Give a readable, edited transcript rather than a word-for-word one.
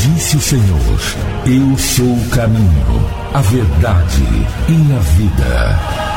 Disse o Senhor: eu sou o caminho, a verdade e a vida.